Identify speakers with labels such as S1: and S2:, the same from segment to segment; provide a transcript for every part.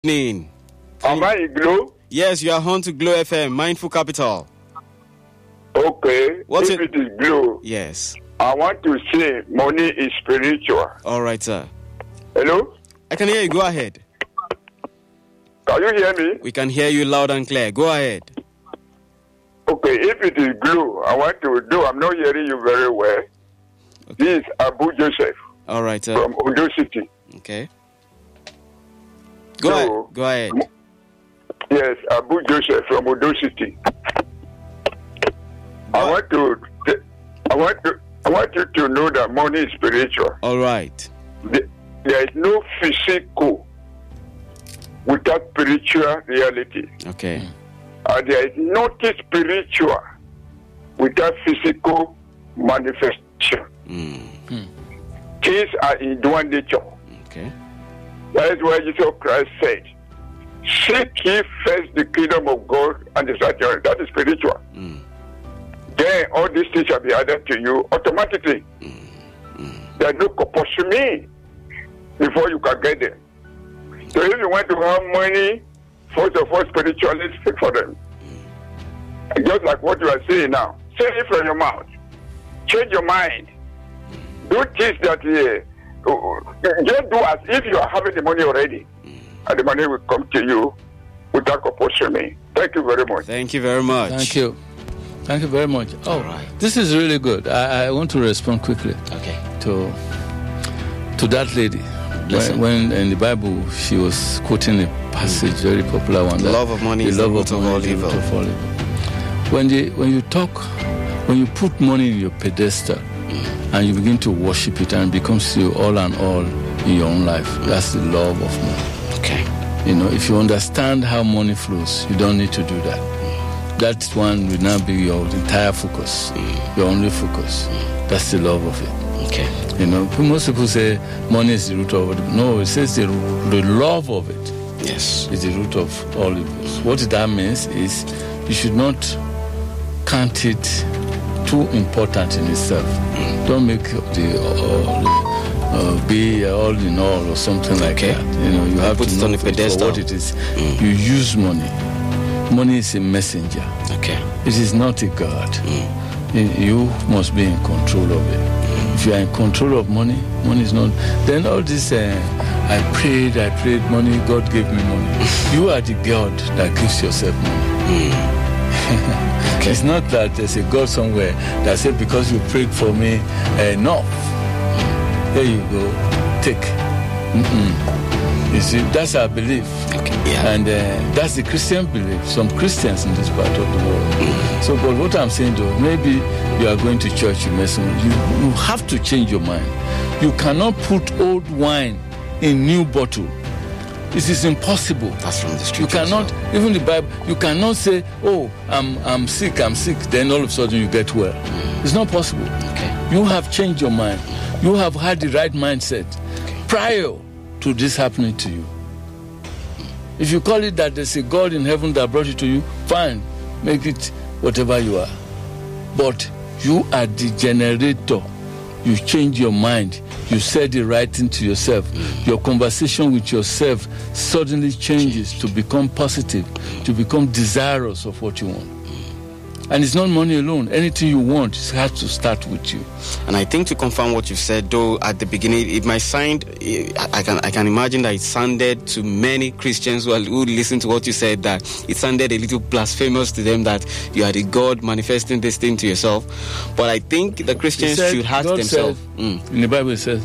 S1: evening.
S2: Am I in Glow?
S1: Yes, you are on to Glow FM, Mindful Capital.
S2: Okay. If it is Glow,
S1: yes,
S2: I want to say money is spiritual.
S1: All right, sir.
S2: Hello?
S1: I can hear you. Go ahead.
S2: Can you hear me?
S1: We can hear you loud and clear. Go ahead.
S2: Okay, if it is Glow, I want to do. I'm not hearing you very well. Okay. This is Abu Joseph.
S1: All right, sir.
S2: From Ondo City.
S1: Okay. Go ahead.
S2: Yes, Abu Joseph from Ondo City. I want you to know that money is spiritual.
S1: All right.
S2: There is no physical without spiritual reality.
S1: Okay.
S2: And there is nothing spiritual without physical manifestation. Things are in one nature.
S1: Okay.
S2: That is why Jesus Christ said, "Seek ye first the kingdom of God and the righteousness." That is spiritual. Then all these things shall be added to you automatically. There is no compulsion before you can get them. So if you want to have money, first of all, spiritually speak for them. Just like what you are saying now. Say it from your mouth. Change your mind. Do things that just do as if you are having the money already. And the money will come to you without compulsion. Thank you very much.
S1: Thank you very much.
S3: Thank you. Thank you very much. Oh, right. This is really good. I want to respond quickly.
S1: Okay.
S3: To that lady. When in the Bible she was quoting a passage, very popular one.
S1: The love of money is the root of all evil.
S3: When you put money in your pedestal and you begin to worship it and it becomes your all and all in your own life, that's the love of money.
S1: Okay.
S3: You know, if you understand how money flows, you don't need to do that. That one will now be your entire focus, your only focus. That's the love of it.
S1: Okay.
S3: You know, most people say money is the root of it. No, it says the love of it.
S1: Yes.
S3: Is the root of all evils. What that means is you should not count it too important in itself. Don't make be all in all or something like that. You know, you have to know for what it is. You use money. Money is a messenger.
S1: Okay.
S3: It is not a God. You must be in control of it. If you are in control of money, money is not. Then all this, I prayed, money, God gave me money. You are the God that gives yourself money. Okay. It's not that there's a God somewhere that said, because you prayed for me enough. There you go. Take. You see, that's our belief.
S1: Okay. Yeah.
S3: And that's the Christian belief. Some Christians in this part of the world. So, but what I'm saying though, maybe you are going to church, you have to change your mind. You cannot put old wine in new bottle. It is impossible.
S1: That's from the scripture.
S3: You cannot, even the Bible, you cannot say, oh, I'm sick, then all of a sudden you get well. It's not possible.
S1: Okay.
S3: You have changed your mind. You have had the right mindset prior to this happening to you. If you call it that there's a God in heaven that brought it to you, fine, make it whatever you are. But you are the generator. You change your mind. You said the right thing to yourself. Your conversation with yourself suddenly changes to become positive, to become desirous of what you want. And it's not money alone. Anything you want has to start with you.
S1: And I think to confirm what you said, though, at the beginning, it might sound, I can imagine that it sounded to many Christians who listened to what you said, that it sounded a little blasphemous to them that you are the God manifesting this thing to yourself. But I think the Christians should ask themselves.
S3: In the Bible it says,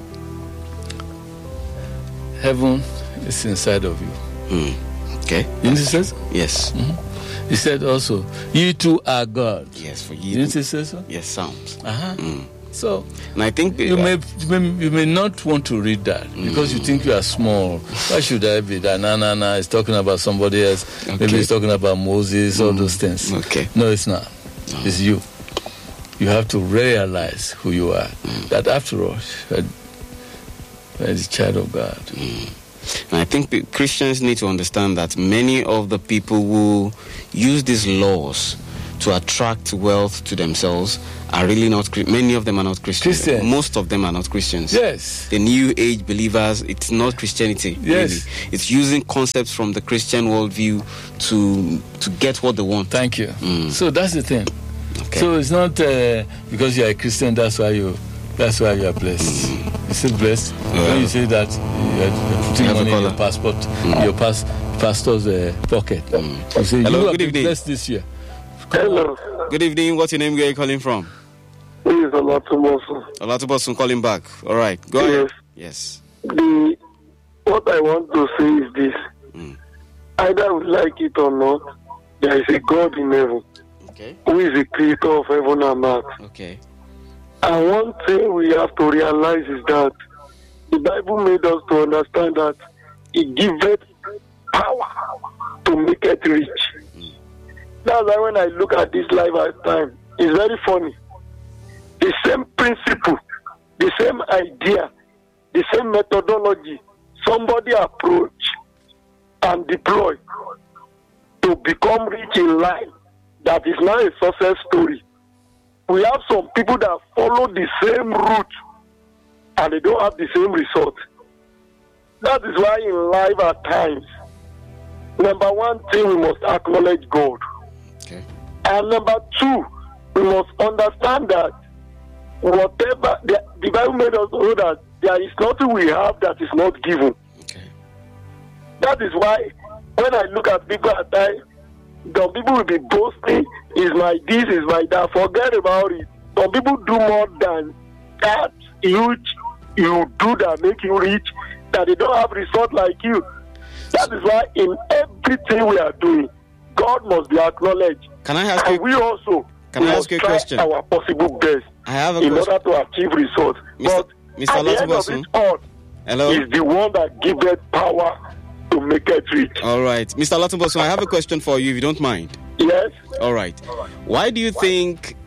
S3: heaven is inside of you.
S1: Okay.
S3: Didn't it say so?
S1: Yes.
S3: He said also, ye two are God.
S1: Yes, for ye.
S3: Didn't he say so?
S1: Yes, Psalms.
S3: So,
S1: and I think
S3: you may not want to read that because you think you are small. Why should I be that? No, it's talking about somebody else. Okay. Maybe it's talking about Moses, all those things.
S1: Okay.
S3: No, it's not. It's you. You have to realize who you are. That after all, you are the child of God.
S1: And I think Christians need to understand that many of the people who use these laws to attract wealth to themselves are really not, many of them are not Christians. Most of them are not Christians.
S3: Yes.
S1: The New Age believers, it's not Christianity.
S3: Yes.
S1: Really. It's using concepts from the Christian worldview to get what they want.
S3: Thank you. So that's the thing.
S1: Okay.
S3: So it's not because you're a Christian, that's why you are blessed. Is it blessed? When you say that you're putting money in your passport, your pastor's pocket. You say,
S1: hello,
S3: you
S1: good evening.
S3: Blessed this year.
S4: Hello.
S1: Good evening. What's your name? Where are you calling from?
S4: This is Olatubosun.
S1: Olatubosun calling back. All right. Go ahead. Yes.
S4: What I want to say is this. Either we like it or not, there is a God in heaven.
S1: Okay.
S4: Who is the creator of heaven and earth.
S1: Okay.
S4: And one thing we have to realize is that the Bible made us to understand that it giveth power to make it rich. That's why when I look at this life at time, it's very funny. The same principle, the same idea, the same methodology, somebody approach and deploy to become rich in life, that is now a success story. We have some people that follow the same route and they don't have the same result. That is why in life at times, number one thing, we must acknowledge God.
S1: Okay.
S4: And number two, we must understand that whatever, the Bible made us know that there is nothing we have that is not given.
S1: Okay.
S4: That is why when I look at people at times, some people will be boasting, is my this, is my that. Forget about it. Some people do more than that huge you do that make you rich, that they don't have result like you. That is why in everything we are doing, God must be acknowledged.
S1: Can I ask
S4: and
S1: you?
S4: we also
S1: ask you a question?
S4: Our possible best
S1: I have a
S4: in
S1: question.
S4: order to achieve results. But
S1: Mr.
S4: at the end of it all,
S1: hello.
S4: is the one that giveth power to make it rich.
S1: All right, Mr. Olatubosun, I have a question for you, if you don't mind.
S4: Yes.
S1: All right. Why do you think